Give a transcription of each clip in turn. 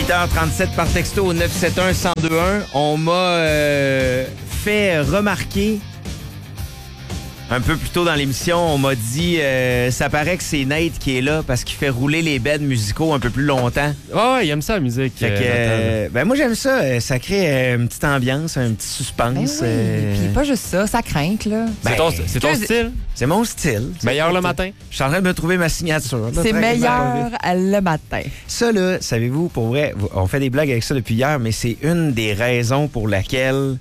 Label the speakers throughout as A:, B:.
A: 8h37 par texto au 971-1021. On m'a fait remarquer un peu plus tôt dans l'émission, on m'a dit ça paraît que c'est Nate qui est là parce qu'il fait rouler les beds musicaux un peu plus longtemps.
B: Ouais, il aime ça la musique.
A: Fait que, ben moi j'aime ça. Ça crée une petite ambiance, un petit suspense.
C: Puis pas juste ça, ça craint, là.
B: C'est ton style?
A: C'est mon style.
B: Meilleur le matin?
A: Je suis en train de me trouver ma signature.
C: C'est meilleur le matin.
A: Ça, là, savez-vous, pour vrai, on fait des blagues avec ça depuis hier, mais c'est une des raisons pour laquelle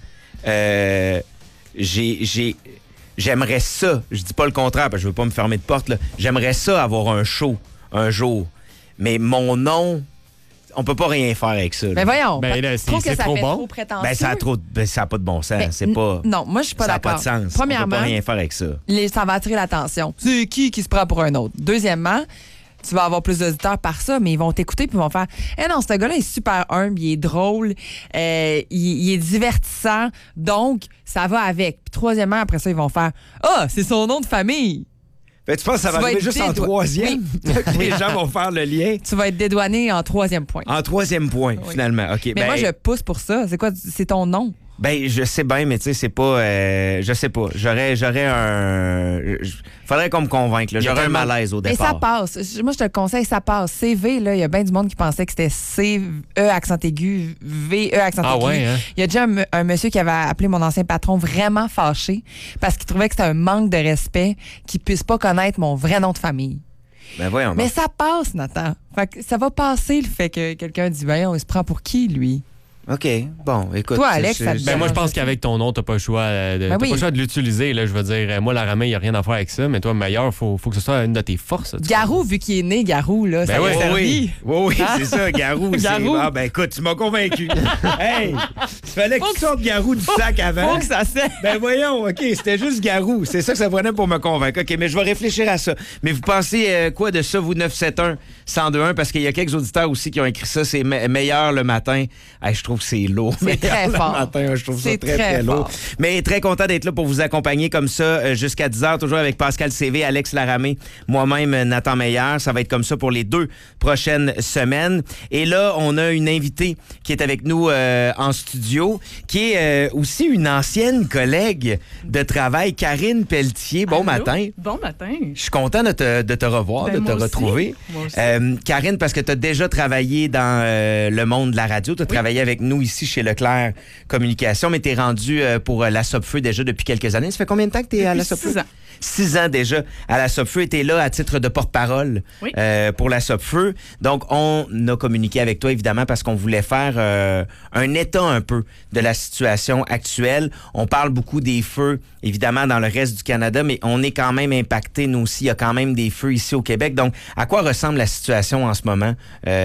A: j'aimerais ça. Je dis pas le contraire, parce que je veux pas me fermer de porte, là. J'aimerais ça avoir un show un jour. Mais mon nom, on peut pas rien faire avec ça. Là.
C: Mais voyons,
B: je trouve
C: que ça
B: trop
C: fait
B: bon.
C: trop prétentieux.
A: Ben, ça a pas de bon sens.
C: Ben,
A: c'est pas...
C: Non, moi, je suis pas d'accord.
A: Ça n'a pas de sens.
C: Premièrement,
A: on peut pas rien faire avec ça.
C: Ça va attirer l'attention. C'est qui se prend pour un autre? Deuxièmement, tu vas avoir plus d'auditeurs par ça, mais ils vont t'écouter puis ils vont faire non, ce gars-là est super humble, il est drôle, il est divertissant, donc ça va avec. Puis troisièmement, après ça, ils vont faire c'est son nom de famille.
A: Ben, tu penses que ça va arriver juste en troisième? Oui. Les gens vont faire le lien.
C: Tu vas être dédouané en troisième point.
A: En troisième point, finalement. OK.
C: Mais moi, je pousse pour ça. C'est quoi? C'est ton nom.
A: Ben, je sais bien, mais tu sais, c'est pas... je sais pas. J'aurais un... Faudrait qu'on me convainque. Là. J'aurais un malaise au départ.
C: Mais ça passe. Moi, je te le conseille, ça passe. CV, là, il y a bien du monde qui pensait que c'était C-E accent aigu, V-E accent aigu.
B: Ouais, hein?
C: Il y a déjà un monsieur qui avait appelé mon ancien patron vraiment fâché parce qu'il trouvait que c'était un manque de respect qu'il puisse pas connaître mon vrai nom de famille.
A: Ben voyons.
C: Mais ça passe, Nathan. Fait que ça va passer le fait que quelqu'un dit on se prend pour qui, lui?
A: OK. Bon, écoute.
C: Toi, Alex, ça te
B: moi, je pense qu'avec ton nom, t'as pas le choix de l'utiliser. Là, je veux dire, moi, la ramée, il n'y a rien à faire avec ça, mais toi, meilleur, faut que ce soit une de tes forces.
C: Garou, vu qu'il est né, Garou, là, ça va servi.
A: Oui, c'est ça, Garou.
C: Garou.
A: Ah, ben écoute, tu m'as convaincu. Hey, il fallait que tu sortes Garou du sac avant.
C: Faut que ça sert.
A: Ben voyons, OK, c'était juste Garou. C'est ça que ça prenait pour me convaincre. OK, mais je vais réfléchir à ça. Mais vous pensez quoi de ça, vous, 971-1021? Parce qu'il y a quelques auditeurs aussi qui ont écrit ça, c'est meilleur le matin. Hey, je trouve que c'est lourd.
C: C'est très fort.
A: Matin, je trouve ça très lourd. Mais très content d'être là pour vous accompagner comme ça jusqu'à 10h, toujours avec Pascal CV, Alex Laramé, moi-même, Nathan Meilleur. Ça va être comme ça pour les 2 prochaines semaines. Et là, on a une invitée qui est avec nous en studio, qui est aussi une ancienne collègue de travail, Karine Pelletier. Bon matin.
D: Bon matin.
A: Je suis content de te revoir, de te retrouver.
D: Moi aussi.
A: Karine, parce que tu as déjà travaillé dans le monde de la radio. Tu as travaillé avec nous ici chez Leclerc Communication, mais tu es rendu pour la Sopfeu déjà depuis quelques années. Ça fait combien de temps que tu es à la Sopfeu?
D: 6 ans.
A: 6 ans déjà à la Sopfeu. Et tu es là à titre de porte-parole pour la Sopfeu. Donc, on a communiqué avec toi, évidemment, parce qu'on voulait faire un état un peu de la situation actuelle. On parle beaucoup des feux, évidemment, dans le reste du Canada, mais on est quand même impacté, nous aussi. Il y a quand même des feux ici au Québec. Donc, à quoi ressemble la situation en ce moment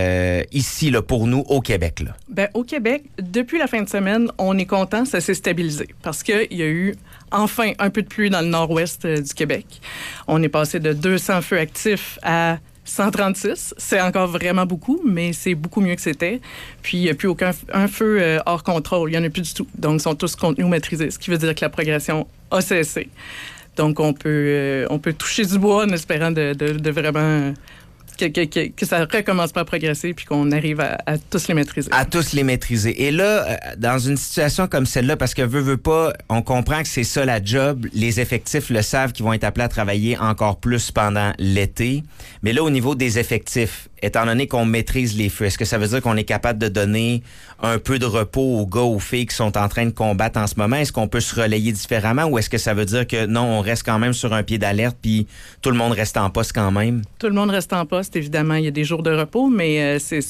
A: ici, là, pour nous, au Québec? Là?
D: Ben, au Québec, depuis la fin de semaine, on est content, ça s'est stabilisé parce qu'il y a eu enfin un peu de pluie dans le nord-ouest du Québec. On est passé de 200 feux actifs à 136. C'est encore vraiment beaucoup, mais c'est beaucoup mieux que c'était. Puis, il n'y a plus aucun feu hors contrôle. Il n'y en a plus du tout. Donc, ils sont tous contenus ou maîtrisés, ce qui veut dire que la progression a cessé. Donc, on peut toucher du bois en espérant de vraiment... Que ça recommence pas à progresser puis qu'on arrive à tous les maîtriser.
A: À tous les maîtriser. Et là, dans une situation comme celle-là, parce que veut pas, on comprend que c'est ça la job, les effectifs le savent qu'ils vont être appelés à travailler encore plus pendant l'été. Mais là, au niveau des effectifs, étant donné qu'on maîtrise les feux, est-ce que ça veut dire qu'on est capable de donner un peu de repos aux gars, aux filles qui sont en train de combattre en ce moment? Est-ce qu'on peut se relayer différemment ou est-ce que ça veut dire que non, on reste quand même sur un pied d'alerte puis tout le monde reste en poste quand même?
D: Tout le monde reste en poste, évidemment. Il y a des jours de repos, mais c'est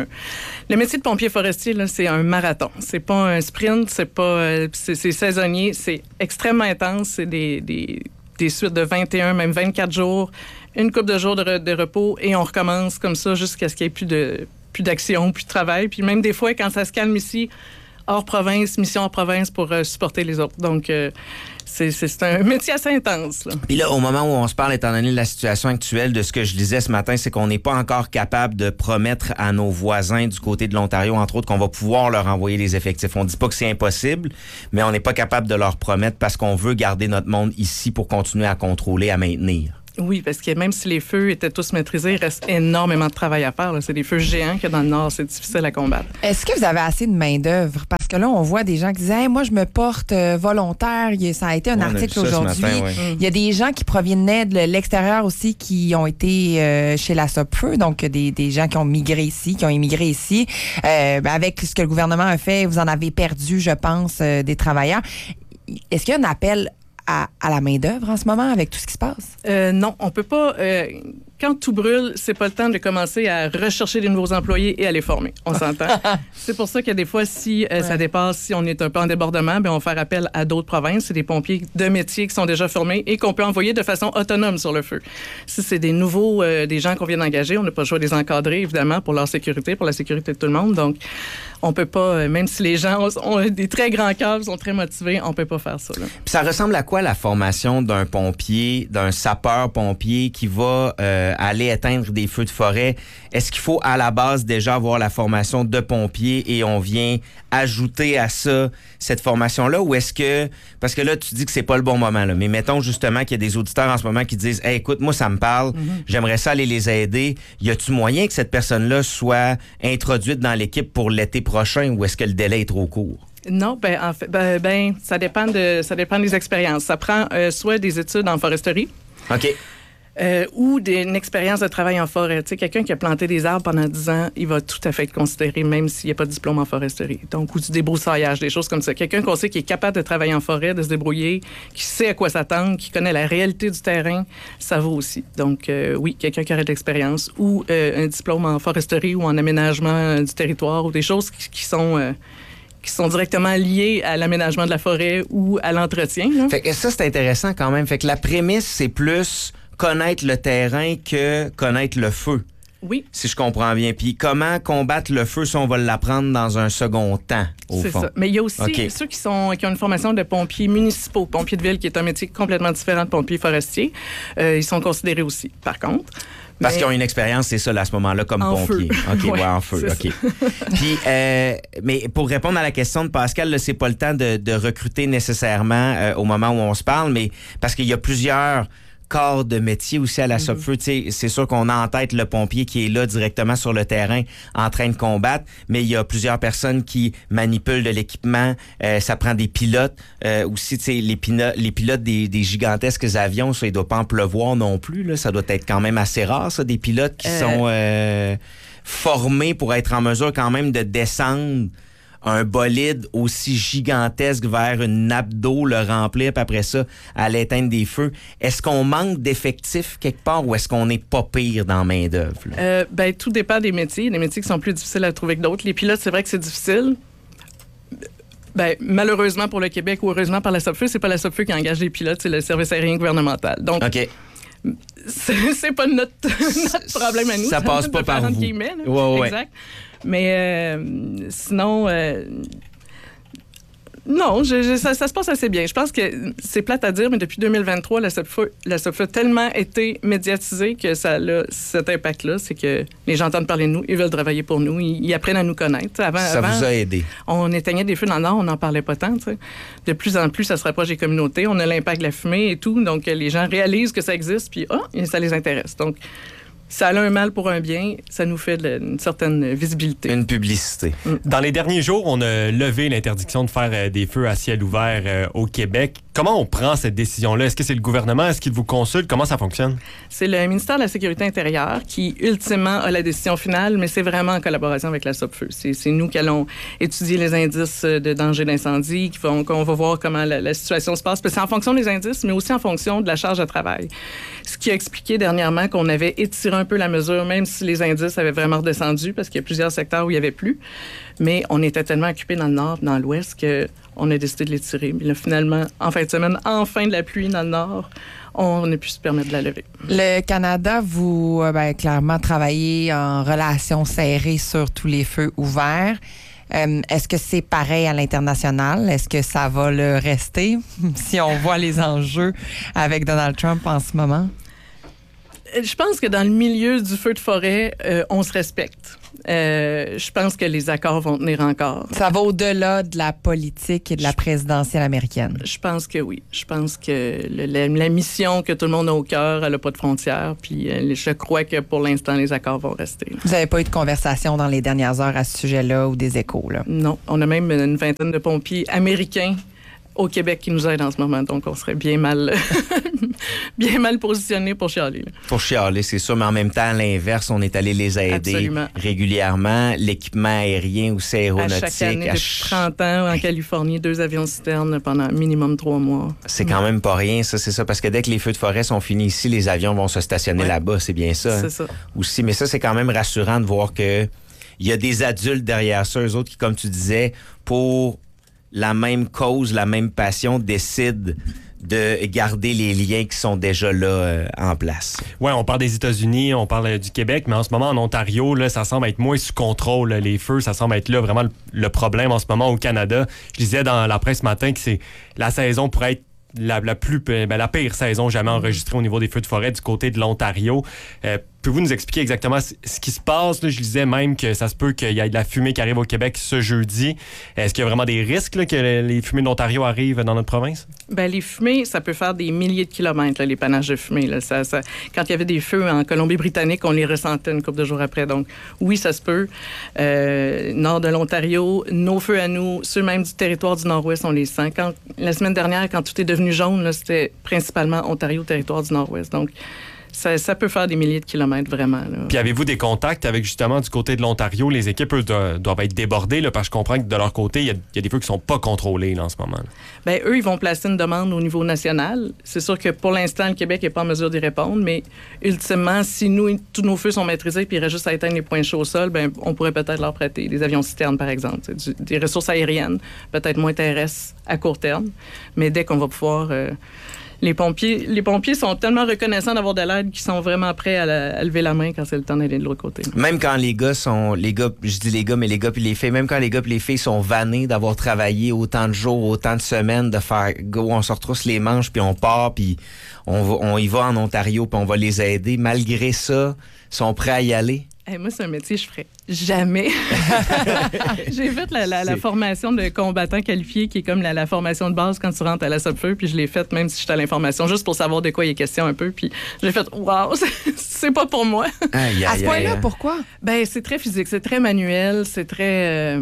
D: le métier de pompier forestier, là, c'est un marathon. C'est pas un sprint, c'est saisonnier, c'est extrêmement intense. C'est des suites de 21, même 24 jours, une couple de jours de repos et on recommence comme ça jusqu'à ce qu'il n'y ait plus d'action, plus de travail. Puis même des fois, quand ça se calme ici, hors province, mission hors province pour supporter les autres. Donc, c'est un métier assez intense. Là.
A: Puis là, au moment où on se parle, étant donné la situation actuelle, de ce que je disais ce matin, c'est qu'on n'est pas encore capable de promettre à nos voisins du côté de l'Ontario, entre autres, qu'on va pouvoir leur envoyer les effectifs. On ne dit pas que c'est impossible, mais on n'est pas capable de leur promettre parce qu'on veut garder notre monde ici pour continuer à contrôler, à maintenir.
D: Oui, parce que même si les feux étaient tous maîtrisés, il reste énormément de travail à faire. Là. C'est des feux géants que dans le Nord, c'est difficile à combattre.
C: Est-ce que vous avez assez de main-d'œuvre? Parce que là, on voit des gens qui disent hey, moi, je me porte volontaire. Ça a été un article aujourd'hui. Il y a des gens qui provenaient de l'extérieur aussi qui ont été chez la Sopfeu, donc des gens qui ont migré ici, qui ont immigré ici. Avec ce que le gouvernement a fait, vous en avez perdu, je pense, des travailleurs. Est-ce qu'il y a un appel à la main-d'œuvre en ce moment avec tout ce qui se passe?
D: Non, on peut pas. Quand tout brûle, c'est pas le temps de commencer à rechercher des nouveaux employés et à les former. On s'entend. C'est pour ça que des fois, si ça dépasse, si on est un peu en débordement, on va faire appel à d'autres provinces. C'est des pompiers de métier qui sont déjà formés et qu'on peut envoyer de façon autonome sur le feu. Si c'est des nouveaux, des gens qu'on vient d'engager, on n'a pas le choix de les encadrer, évidemment, pour leur sécurité, pour la sécurité de tout le monde. Donc, on peut pas, même si les gens ont des très grands cœurs, sont très motivés, on peut pas faire ça. Là.
A: Puis ça ressemble à quoi la formation d'un pompier, d'un sapeur-pompier qui va aller éteindre des feux de forêt? Est-ce qu'il faut à la base déjà avoir la formation de pompier et on vient ajouter à ça cette formation-là? Ou est-ce que, parce que là tu dis que c'est pas le bon moment, là, mais mettons justement qu'il y a des auditeurs en ce moment qui disent hey, écoute, moi ça me parle, j'aimerais ça aller les aider. Y a-tu moyen que cette personne-là soit introduite dans l'équipe pour l'été prochain ou est-ce que le délai est trop court?
D: Non, en fait, ça dépend des expériences. Ça prend soit des études en foresterie.
A: OK.
D: Ou une expérience de travail en forêt. Tu sais, quelqu'un qui a planté des arbres pendant 10 ans, il va tout à fait être considéré, même s'il n'y a pas de diplôme en foresterie. Donc, ou du débroussaillage, des choses comme ça. Quelqu'un qu'on sait qui est capable de travailler en forêt, de se débrouiller, qui sait à quoi s'attendre, qui connaît la réalité du terrain, ça vaut aussi. Donc, oui, quelqu'un qui aurait de l'expérience ou un diplôme en foresterie ou en aménagement du territoire ou des choses qui sont directement liées à l'aménagement de la forêt ou à l'entretien. Là.
A: Fait que ça, c'est intéressant quand même. Fait que la prémisse, c'est plus connaître le terrain que connaître le feu.
D: Oui.
A: Si je comprends bien. Puis comment combattre le feu, si on va l'apprendre dans un second temps, au fond.
D: C'est ça. Mais il y a aussi ceux qui ont une formation de pompiers municipaux, pompiers de ville, qui est un métier complètement différent de pompiers forestiers. Ils sont considérés aussi, par contre.
A: Parce qu'ils ont une expérience, c'est ça, là, à ce moment-là, comme pompier. OK, ouais, en feu. OK. Puis, mais pour répondre à la question de Pascal, là, c'est pas le temps de recruter nécessairement au moment où on se parle, mais parce qu'il y a plusieurs corps de métier aussi à la Sopfeu. C'est sûr qu'on a en tête le pompier qui est là directement sur le terrain en train de combattre, mais il y a plusieurs personnes qui manipulent de l'équipement. Ça prend des pilotes. Aussi, les pilotes des gigantesques avions, ça, il ne doit pas en pleuvoir non plus. Là. Ça doit être quand même assez rare, ça, des pilotes qui sont formés pour être en mesure quand même de descendre un bolide aussi gigantesque vers une nappe d'eau, le remplir, puis après ça, aller éteindre des feux. Est-ce qu'on manque d'effectifs quelque part ou est-ce qu'on n'est pas pire dans main-d'œuvre?
D: Tout dépend des métiers. Il y a des métiers qui sont plus difficiles à trouver que d'autres. Les pilotes, c'est vrai que c'est difficile. Malheureusement pour le Québec ou heureusement par la Sopfeu, c'est pas la Sopfeu qui engage les pilotes, c'est le service aérien gouvernemental. Donc,
A: OK.
D: C'est pas notre problème à nous.
A: Ça passe pas par vous.
D: Ouais. Exact. Mais sinon, non, ça se passe assez bien. Je pense que c'est plate à dire, mais depuis 2023, la Sopfeu a tellement été médiatisée que ça a cet impact-là. C'est que les gens entendent parler de nous, ils veulent travailler pour nous, ils apprennent à nous connaître.
A: Ça vous a aidé?
D: On éteignait des feux dans le Nord, on n'en parlait pas tant. T'sais. De plus en plus, ça se rapproche des communautés. On a l'impact de la fumée et tout. Donc, les gens réalisent que ça existe, puis ça les intéresse. Donc, ça a un mal pour un bien, ça nous fait une certaine visibilité.
A: Une publicité.
B: Dans les derniers jours, on a levé l'interdiction de faire des feux à ciel ouvert au Québec. Comment on prend cette décision-là? Est-ce que c'est le gouvernement? Est-ce qu'il vous consulte? Comment ça fonctionne?
D: C'est le ministère de la Sécurité intérieure qui, ultimement, a la décision finale, mais c'est vraiment en collaboration avec la Sopfeu. C'est nous qui allons étudier les indices de danger d'incendie, qu'on va voir comment la situation se passe. C'est en fonction des indices, mais aussi en fonction de la charge de travail. Ce qui a expliqué dernièrement qu'on avait étiré un peu la mesure, même si les indices avaient vraiment redescendu, parce qu'il y a plusieurs secteurs où il n'y avait plus. Mais on était tellement occupés dans le Nord, dans l'Ouest, qu'on a décidé de l'étirer. Mais là, finalement, en fin de semaine, enfin de la pluie dans le Nord, on a pu se permettre de la lever.
C: Le Canada, vous, clairement, travaillez en relation serrée sur tous les feux ouverts. Est-ce que c'est pareil à l'international? Est-ce que ça va le rester si on voit les enjeux avec Donald Trump en ce moment?
D: Je pense que dans le milieu du feu de forêt, on se respecte. Je pense que les accords vont tenir encore.
C: Ça va au-delà de la politique et de la présidentielle américaine.
D: Je pense que oui. Je pense que la mission que tout le monde a au cœur, elle n'a pas de frontières. Puis je crois que pour l'instant, les accords vont rester.
C: Vous n'avez pas eu de conversation dans les dernières heures à ce sujet-là ou des échos, là?
D: Non. On a même une vingtaine de pompiers américains au Québec qui nous aident en ce moment. Donc, on serait bien mal positionné pour chialer. Là.
A: Pour chialer, c'est sûr, mais en même temps, à l'inverse, on est allé les aider
D: Absolument.
A: Régulièrement. L'équipement aérien aussi aéronautique.
D: À chaque année, depuis 30 ans, en Californie, 2 avions citernes pendant minimum 3 mois.
A: C'est quand même pas rien, ça, c'est ça. Parce que dès que les feux de forêt sont finis ici, les avions vont se stationner là-bas. C'est bien ça.
D: C'est ça.
A: Aussi. Mais ça, c'est quand même rassurant de voir que il y a des adultes derrière ça, eux autres qui, comme tu disais, pour la même cause, la même passion, décident de garder les liens qui sont déjà là en place.
B: Oui, on parle des États-Unis, on parle du Québec, mais en ce moment, en Ontario, là, ça semble être moins sous contrôle. Là, les feux, ça semble être là vraiment le problème en ce moment au Canada. Je lisais dans la presse ce matin que la saison pourrait être la pire saison jamais enregistrée au niveau des feux de forêt du côté de l'Ontario. Pouvez-vous nous expliquer exactement ce qui se passe? Là, je disais même que ça se peut qu'il y ait de la fumée qui arrive au Québec ce jeudi. Est-ce qu'il y a vraiment des risques là, que les fumées de l'Ontario arrivent dans notre province?
D: Bien, les fumées, ça peut faire des milliers de kilomètres, là, les panaches de fumée. Là. Quand il y avait des feux en Colombie-Britannique, on les ressentait une couple de jours après. Donc, oui, ça se peut. Nord de l'Ontario, nos feux à nous, ceux même du territoire du Nord-Ouest, on les sent. La semaine dernière, quand tout est devenu jaune, là, c'était principalement Ontario, territoire du Nord-Ouest. Donc, ça peut faire des milliers de kilomètres, vraiment. Là.
B: Puis avez-vous des contacts avec, justement, du côté de l'Ontario? Les équipes, eux, doivent être débordées, là, parce que je comprends que de leur côté, il y a des feux qui ne sont pas contrôlés là, en ce moment.
D: Bien, eux, ils vont placer une demande au niveau national. C'est sûr que pour l'instant, le Québec n'est pas en mesure d'y répondre, mais ultimement, si tous nos feux sont maîtrisés puis il reste juste à éteindre les points chauds au sol, bien, on pourrait peut-être leur prêter des avions citernes, par exemple. Des ressources aériennes, peut-être moins terrestres à court terme. Mais dès qu'on va pouvoir... Les pompiers sont tellement reconnaissants d'avoir de l'aide qu'ils sont vraiment prêts à lever la main quand c'est le temps d'aller de l'autre côté.
A: Même quand je dis les gars, mais les gars puis les filles, même quand les gars puis les filles sont vannés d'avoir travaillé autant de jours, autant de semaines, de faire go, on se retrousse les manches puis on part puis on y va en Ontario puis on va les aider. Malgré ça, ils sont prêts à y aller.
D: Hey, moi, c'est un métier que je ferais jamais. J'ai fait la formation de combattant qualifié, qui est comme la formation de base quand tu rentres à la Sopfeu, puis je l'ai faite même si j'étais à l'information, juste pour savoir de quoi il est question un peu. Puis j'ai fait « Wow, c'est pas pour moi! »
C: À ce point-là, pourquoi?
D: Ben, c'est très physique, c'est très manuel, c'est très...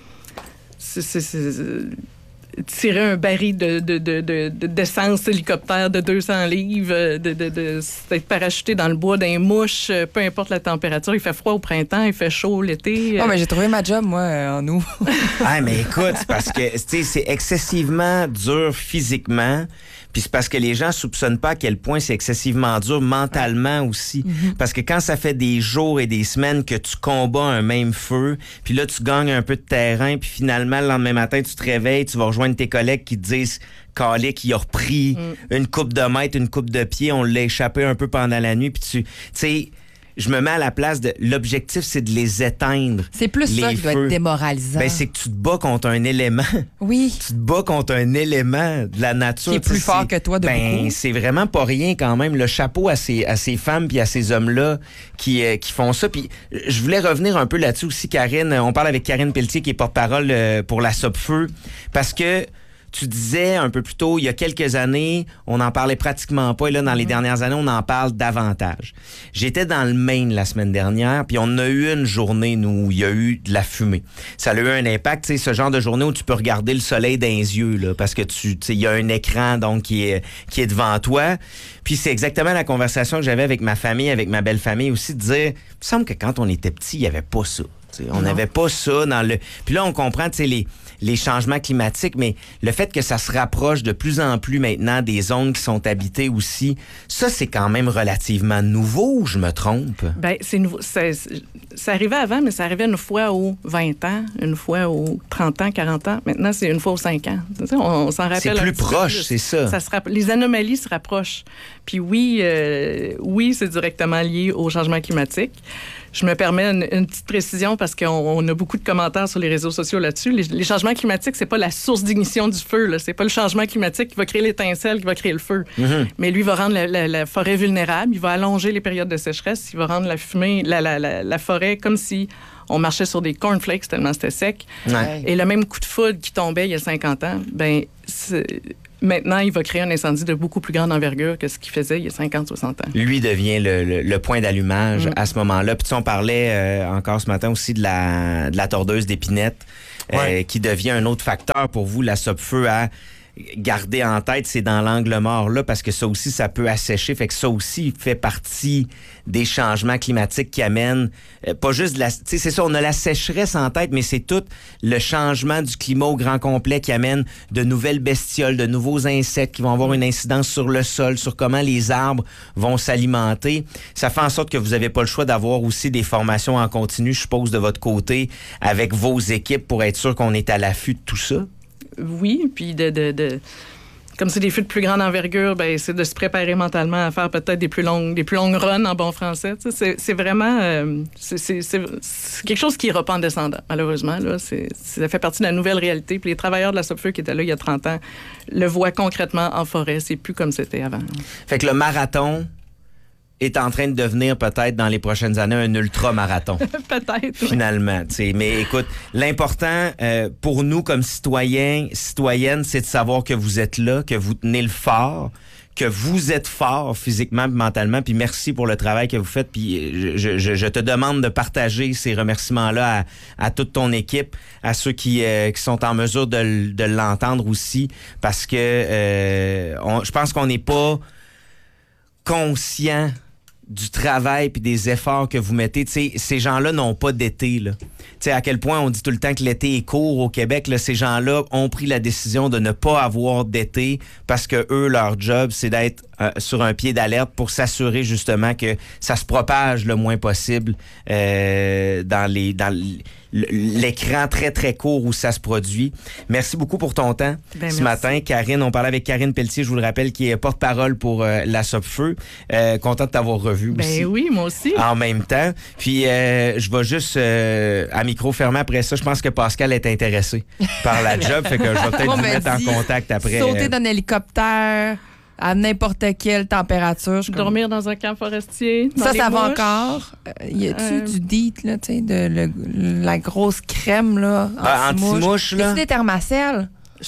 D: tirer un baril d'essence hélicoptère de 200 livres, d'être parachuté dans le bois d'un mouche, peu importe la température. Il fait froid au printemps, il fait chaud l'été.
C: Oh, mais j'ai trouvé ma job, moi, en août.
A: Ah, mais écoute, c'est parce que c'est excessivement dur physiquement. Puis c'est parce que les gens soupçonnent pas à quel point c'est excessivement dur mentalement aussi. Mm-hmm. Parce que quand ça fait des jours et des semaines que tu combats un même feu, puis là, tu gagnes un peu de terrain, puis finalement, le lendemain matin, tu te réveilles, tu vas rejoindre tes collègues qui te disent Calique, il a repris une coupe de mètre, une coupe de pied, on l'a échappé un peu pendant la nuit, puis tu sais... Je me mets à la place de... L'objectif, c'est de les éteindre.
C: C'est plus ça qui doit être démoralisant.
A: Ben, c'est que tu te bats contre un élément.
C: Oui.
A: Tu te bats contre un élément de la nature.
C: Qui est plus fort que toi de beaucoup.
A: C'est vraiment pas rien quand même. Le chapeau à ces femmes puis à ces hommes-là qui font ça. Puis je voulais revenir un peu là-dessus aussi, Karine. On parle avec Karine Pelletier, qui est porte-parole pour la Sopfeu. Parce que tu disais un peu plus tôt, il y a quelques années, on n'en parlait pratiquement pas. Et là, dans les dernières années, on en parle davantage. J'étais dans le Maine la semaine dernière, puis on a eu une journée, nous, où il y a eu de la fumée. Ça a eu un impact, tu sais, ce genre de journée où tu peux regarder le soleil dans les yeux, là, parce que tu sais, il y a un écran, donc, qui est devant toi. Puis c'est exactement la conversation que j'avais avec ma famille, avec ma belle-famille aussi, de dire, il me semble que quand on était petit, il n'y avait pas ça. T'sais, on n'avait pas ça dans le... Puis là, on comprend, tu sais, les changements climatiques, mais le fait que ça se rapproche de plus en plus maintenant des zones qui sont habitées aussi, ça, c'est quand même relativement nouveau, ou je me trompe?
D: Bien, c'est nouveau. Ça arrivait avant, mais ça arrivait une fois aux 20 ans, une fois aux 30 ans, 40 ans. Maintenant, c'est une fois aux 5 ans. On s'en rappelle.
A: C'est plus proche, c'est ça.
D: Les anomalies se rapprochent. Puis oui, c'est directement lié au changement climatique. Je me permets une petite précision parce qu'on a beaucoup de commentaires sur les réseaux sociaux là-dessus. Les changements climatiques, c'est pas la source d'ignition du feu. Là. C'est pas le changement climatique qui va créer l'étincelle, qui va créer le feu. Mais lui, il va rendre la forêt vulnérable. Il va allonger les périodes de sécheresse. Il va rendre la fumée, la forêt comme si on marchait sur des cornflakes tellement c'était sec.
A: Ouais.
D: Et le même coup de foudre qui tombait il y a 50 ans, maintenant, il va créer un incendie de beaucoup plus grande envergure que ce qu'il faisait il y a 50, 60 ans.
A: Lui devient le point d'allumage à ce moment-là. Puis on parlait encore ce matin aussi de la tordeuse d'épinette qui devient un autre facteur pour vous, la Sopfeu, à garder en tête, c'est dans l'angle mort là, parce que ça aussi, ça peut assécher. Fait que ça aussi fait partie des changements climatiques qui amènent pas juste de la... Tu sais, c'est ça, on a la sécheresse en tête, mais c'est tout le changement du climat au grand complet qui amène de nouvelles bestioles, de nouveaux insectes qui vont avoir une incidence sur le sol, sur comment les arbres vont s'alimenter. Ça fait en sorte que vous n'avez pas le choix d'avoir aussi des formations en continu, je suppose, de votre côté, avec vos équipes pour être sûr qu'on est à l'affût de tout ça.
D: Oui, puis comme c'est des feux de plus grande envergure, ben c'est de se préparer mentalement à faire peut-être des plus longues runs en bon français. Tu sais, c'est vraiment c'est quelque chose qui ira pas en descendant, malheureusement. Là. Ça fait partie de la nouvelle réalité. Puis les travailleurs de la Sopfeu qui étaient là il y a 30 ans le voient concrètement en forêt. C'est plus comme c'était avant.
A: Fait que le marathon est en train de devenir peut-être dans les prochaines années un ultra-marathon.
D: Peut-être.
A: Finalement. T'sais. Mais écoute, l'important pour nous comme citoyens, citoyennes, c'est de savoir que vous êtes là, que vous tenez le fort, que vous êtes fort physiquement et mentalement. Puis merci pour le travail que vous faites. Puis je te demande de partager ces remerciements-là à toute ton équipe, à ceux qui sont en mesure de l'entendre aussi, parce que je pense qu'on n'est pas conscient du travail puis des efforts que vous mettez. Tu sais, ces gens-là n'ont pas d'été, là. Tu sais, à quel point on dit tout le temps que l'été est court au Québec, là, ces gens-là ont pris la décision de ne pas avoir d'été parce que eux, leur job, c'est d'être sur un pied d'alerte pour s'assurer justement que ça se propage le moins possible dans l'écran très, très court où ça se produit. Merci beaucoup pour ton temps ce matin. Karine, on parlait avec Karine Pelletier, je vous le rappelle, qui est porte-parole pour la Sopfeu. Content de t'avoir revu aussi.
D: Ben oui, moi aussi.
A: En même temps. Puis, je vais juste, à micro fermé après ça, je pense que Pascal est intéressé par la job, fait que je vais peut-être vous mettre en contact après.
C: Sauter d'un hélicoptère à n'importe quelle température.
D: Dormir dans un camp forestier.
C: Ça va encore. Y a-tu du DEET, là, tu sais, la grosse crème, là,
A: anti-mouche, là?
C: Y a-tu des thermacelles?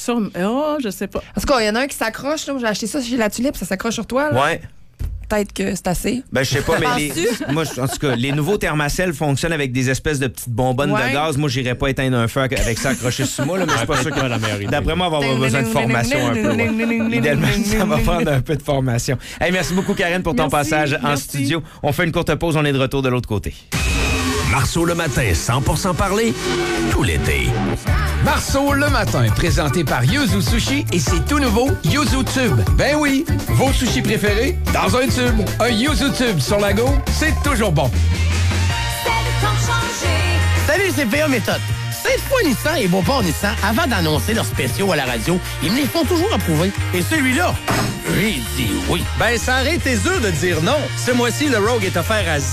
D: Je sais pas.
C: En tout cas, il y en a un qui s'accroche, là. J'ai acheté ça chez La Tulipe, ça s'accroche sur toi, là.
A: Ouais.
C: Peut-être que c'est assez.
A: Ben, je sais pas, mais moi, en tout cas, les nouveaux thermacelles fonctionnent avec des espèces de petites bonbonnes de gaz. Moi, j'irais pas éteindre un feu avec ça accroché sur moi, là, mais je suis pas sûr que
B: la meilleure idée.
A: D'après moi, on va avoir besoin de formation un peu. Idéalement, ça va prendre un peu de formation. Hey, merci beaucoup, Karine, pour ton passage en studio. On fait une courte pause, on est de retour de l'autre côté.
E: Marceau le matin, 100% parlé, tout l'été.
F: Marceau le matin, présenté par Yuzu Sushi et c'est tout nouveau Yuzu Tube. Ben oui, vos sushis préférés dans un tube. Un Yuzu Tube sur la go, c'est toujours bon.
G: C'est le temps de changer.
H: Salut, c'est PA Méthode. Cette fois, Nissan et Beauport Nissan, avant d'annoncer leurs spéciaux à la radio, ils me les font toujours approuver. Et celui-là, j'ai dit oui.
I: Ben, ça aurait été dur de dire non. Ce mois-ci, le Rogue est offert à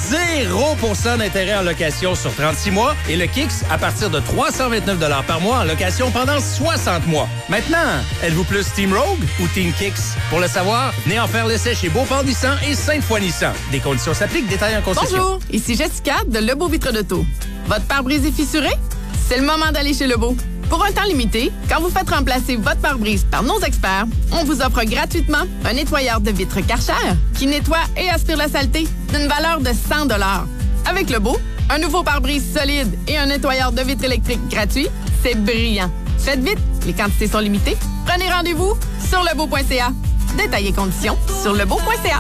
I: 0% d'intérêt en location sur 36 mois et le Kicks à partir de 329 $ par mois en location pendant 60 mois. Maintenant, êtes-vous plus Team Rogue ou Team Kicks? Pour le savoir, venez en faire l'essai chez Beauport Nissan et Sainte-Foy Nissan. Des conditions s'appliquent, détails en concession.
J: Bonjour, ici Jessica de Lebeau Vitre d'Auto. Votre pare-brise est fissuré? C'est le moment d'aller chez Lebeau. Pour un temps limité, quand vous faites remplacer votre pare-brise par nos experts, on vous offre gratuitement un nettoyeur de vitres Karcher qui nettoie et aspire la saleté d'une valeur de 100 $. Avec Lebeau, un nouveau pare-brise solide et un nettoyeur de vitres électriques gratuit, c'est brillant. Faites vite, les quantités sont limitées. Prenez rendez-vous sur lebeau.ca. Détails et conditions sur lebeau.ca.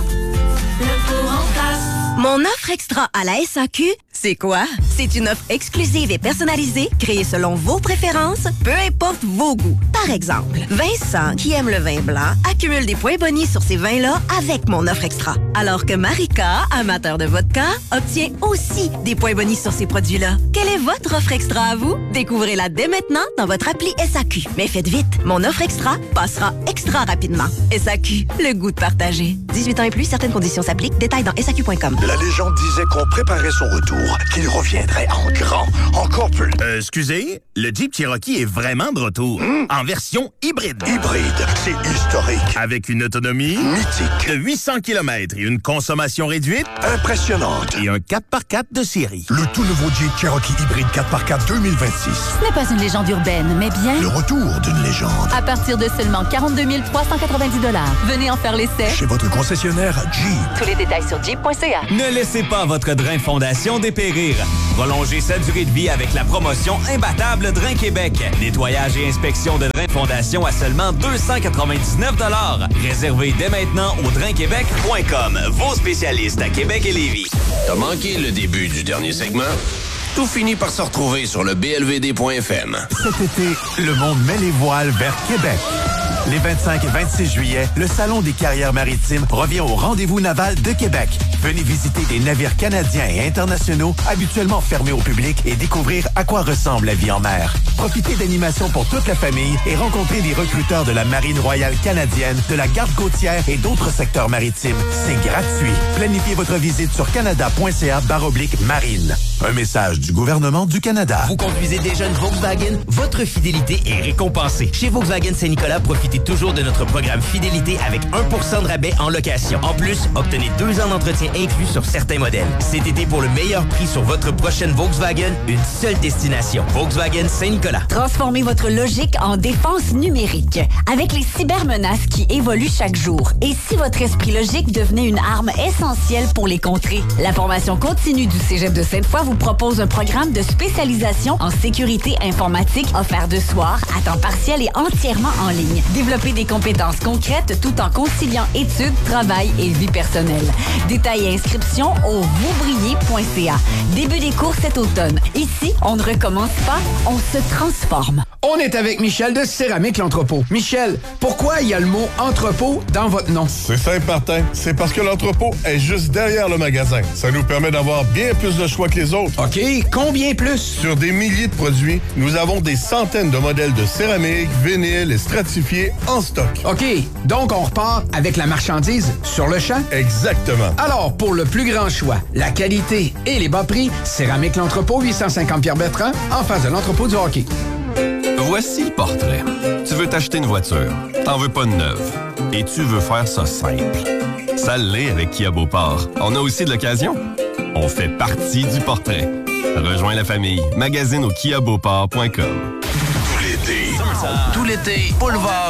G: Le courant passe.
K: Mon offre extra à la SAQ, c'est quoi? C'est une offre exclusive et personnalisée, créée selon vos préférences, peu importe vos goûts. Par exemple, Vincent, qui aime le vin blanc, accumule des points bonus sur ces vins-là avec mon offre extra. Alors que Marika, amateur de vodka, obtient aussi des points bonus sur ces produits-là. Quelle est votre offre extra à vous? Découvrez-la dès maintenant dans votre appli SAQ. Mais faites vite, mon offre extra passera extra rapidement. SAQ, le goût de partager. 18 ans et plus, certaines conditions s'appliquent. Détails dans SAQ.com.
L: La légende disait qu'on préparait son retour, qu'il reviendrait en grand, encore plus.
M: Excusez, le Jeep Cherokee est vraiment de retour. En version hybride.
L: Hybride, c'est historique.
M: Avec une autonomie
L: mythique
M: de 800 km et une consommation réduite
L: impressionnante.
M: Et un 4x4 de série.
L: Le tout nouveau Jeep Cherokee hybride 4x4 2026.
N: Ce n'est pas une légende urbaine, mais bien
L: le retour d'une légende.
N: À partir de seulement 42 390 $. Venez en faire l'essai.
L: Chez votre concessionnaire Jeep.
N: Tous les détails sur jeep.ca.
O: Ne laissez pas votre drain de fondation dépérir. Prolongez sa durée de vie avec la promotion imbattable Drain Québec. Nettoyage et inspection de drain de fondation à seulement 299 $. Réservez dès maintenant au drainquebec.com. Vos spécialistes à Québec et Lévis.
E: T'as manqué le début du dernier segment? Tout finit par se retrouver sur le blvd.fm.
P: Cet été, le monde met les voiles vers Québec. Les 25 et 26 juillet, le Salon des carrières maritimes revient au Rendez-vous naval de Québec. Venez visiter des navires canadiens et internationaux habituellement fermés au public et découvrir à quoi ressemble la vie en mer. Profitez d'animations pour toute la famille et rencontrez des recruteurs de la Marine royale canadienne, de la Garde côtière et d'autres secteurs maritimes. C'est gratuit. Planifiez votre visite sur canada.ca/marine. Un message du gouvernement du Canada.
Q: Vous conduisez déjà une Volkswagen? Votre fidélité est récompensée. Chez Volkswagen Saint-Nicolas, profitez toujours de notre programme Fidélité avec 1% de rabais en location. En plus, obtenez 2 ans d'entretien inclus sur certains modèles. Cet été, pour le meilleur prix sur votre prochaine Volkswagen, une seule destination. Volkswagen Saint-Nicolas.
N: Transformez votre logique en défense numérique avec les cybermenaces qui évoluent chaque jour. Et si votre esprit logique devenait une arme essentielle pour les contrer? La formation continue du Cégep de Sainte-Foy vous propose un programme de spécialisation en sécurité informatique offert de soir, à temps partiel et entièrement en ligne. Développer des compétences concrètes tout en conciliant études, travail et vie personnelle. Détails et inscriptions au vousbriez.ca. Début des cours cet automne. Ici, on ne recommence pas, on se transforme.
F: On est avec Michel de Céramique L'Entrepôt. Michel, pourquoi il y a le mot entrepôt dans votre nom?
R: C'est simple, Martin. C'est parce que l'entrepôt est juste derrière le magasin. Ça nous permet d'avoir bien plus de choix que les autres.
F: OK, combien plus?
R: Sur des milliers de produits, nous avons des centaines de modèles de céramique, vinyle et stratifiés en stock.
F: OK, donc on repart avec la marchandise sur le champ?
R: Exactement.
F: Alors, pour le plus grand choix, la qualité et les bas prix, Céramique L'Entrepôt, 850 Pierre-Bertrand, en face de l'entrepôt du hockey.
S: Voici le portrait. Tu veux t'acheter une voiture, t'en veux pas de neuve, et tu veux faire ça simple. Ça l'est avec Kia Beauport. On a aussi de l'occasion. On fait partie du portrait. Rejoins la famille. Magazine au kiabeauport.com.
E: Tout l'été, Boulevard